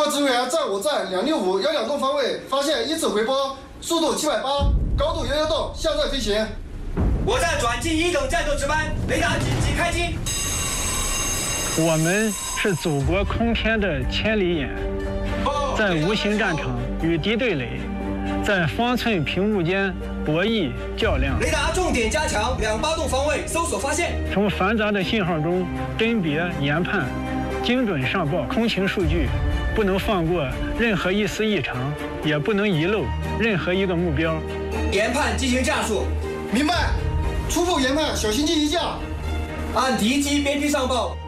指挥员在我站26512栋方位发现一次回波，速度780，高度161栋，向在飞行。 我站转机1等战斗值班，雷达紧急开机。 我们是祖国空天的千里眼，在无形战场与敌对垒，在方寸屏幕间博弈较量。 雷达重点加强2-8栋方位搜索发现。 从繁杂的信号中甄别研判，精准上报空情数据，不能放过任何一丝异常，也不能遗漏任何一个目标。 研判进行战术。 明白。初步研判，小型机移架。 按敌机边区上报。